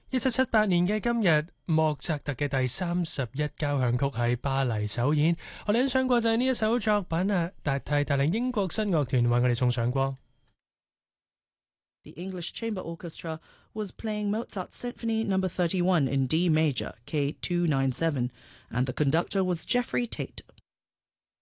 1778年嘅今日，莫扎特嘅第31交響曲喺巴黎首演。我哋欣賞過就係呢一首作品啊，帶領英國新樂團為我哋送上光。 The English Chamber Orchestra was playing Mozart's Symphony No. 31 in D major, K297, and the conductor was Geoffrey Tate.